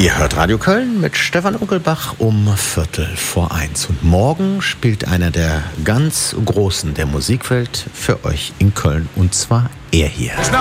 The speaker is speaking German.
Ihr hört Radio Köln mit Stefan Unkelbach um 1:15. Und morgen spielt einer der ganz Großen der Musikwelt für euch in Köln. Und zwar er hier.